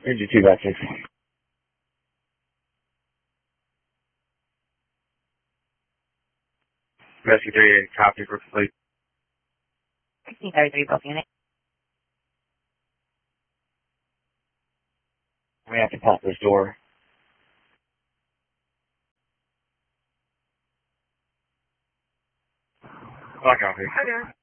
Engine 2 back 6. Rescue 3, copy for complete. 1633, both units. We have to pop this door. I copy. Okay.